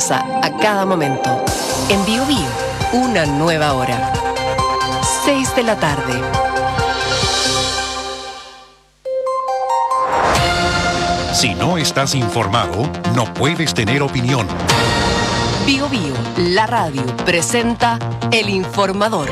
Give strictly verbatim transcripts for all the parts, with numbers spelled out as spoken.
A cada momento. En Bio Bio, una nueva hora. Seis de la tarde. Si no estás informado, no puedes tener opinión. Bio Bio, la radio, presenta El Informador.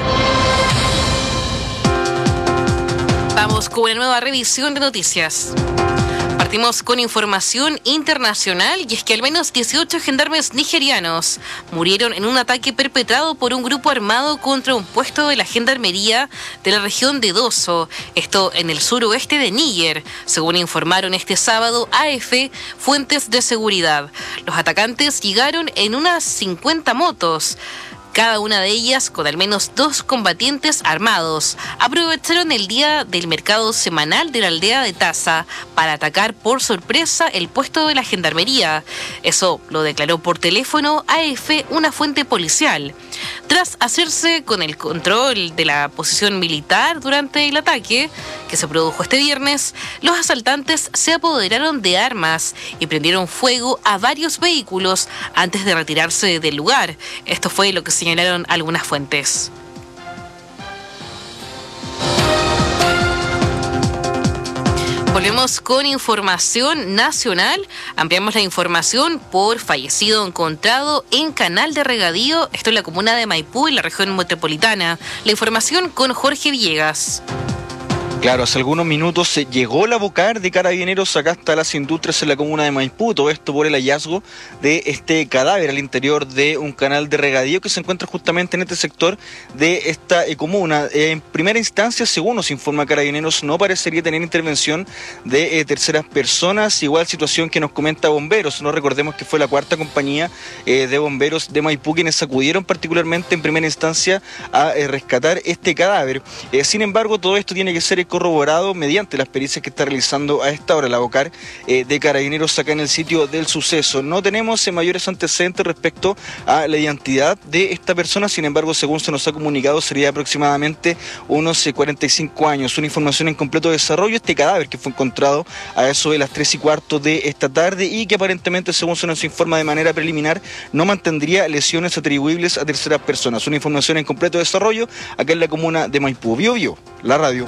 Vamos con una nueva revisión de noticias. Partimos con información internacional y es que al menos dieciocho gendarmes nigerianos murieron en un ataque perpetrado por un grupo armado contra un puesto de la gendarmería de la región de Dosso, esto en el suroeste de Níger, según informaron este sábado A F fuentes de seguridad. Los atacantes llegaron en unas cincuenta motos, cada una de ellas con al menos dos combatientes armados. Aprovecharon el día del mercado semanal de la aldea de Taza para atacar por sorpresa el puesto de la gendarmería. Eso lo declaró por teléfono A F una fuente policial. Tras hacerse con el control de la posición militar durante el ataque, que se produjo este viernes, los asaltantes se apoderaron de armas y prendieron fuego a varios vehículos antes de retirarse del lugar. Esto fue lo que señalaron algunas fuentes. Volvemos con información nacional. Ampliamos la información por fallecido encontrado en canal de regadío, esto en la comuna de Maipú, en la región metropolitana. La información con Jorge Villegas. Claro, hace algunos minutos se llegó la Bocar de Carabineros acá hasta las industrias en la comuna de Maipú. Todo esto por el hallazgo de este cadáver al interior de un canal de regadío que se encuentra justamente en este sector de esta eh, comuna. Eh, en primera instancia, según nos informa Carabineros, no parecería tener intervención de eh, terceras personas. Igual situación que nos comenta Bomberos. No recordemos que fue la cuarta compañía eh, de bomberos de Maipú quienes acudieron particularmente en primera instancia a eh, rescatar este cadáver. Eh, sin embargo, todo esto tiene que ser corroborado mediante las pericias que está realizando a esta hora la Bocar eh, de Carabineros acá en el sitio del suceso. No tenemos eh, mayores antecedentes respecto a la identidad de esta persona, sin embargo, según se nos ha comunicado, sería aproximadamente unos eh, cuarenta y cinco años. Una información en completo desarrollo, este cadáver que fue encontrado a eso de las tres y cuarto de esta tarde y que aparentemente, según se nos informa de manera preliminar, no mantendría lesiones atribuibles a terceras personas. Una información en completo desarrollo acá en la comuna de Maipú. Bio Bio, la radio.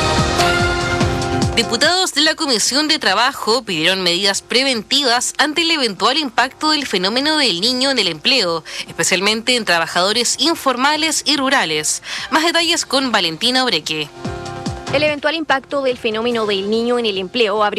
Diputados de la Comisión de Trabajo pidieron medidas preventivas ante el eventual impacto del fenómeno del Niño en el empleo, especialmente en trabajadores informales y rurales. Más detalles con Valentina Obreque. El eventual impacto del fenómeno del Niño en el empleo abrió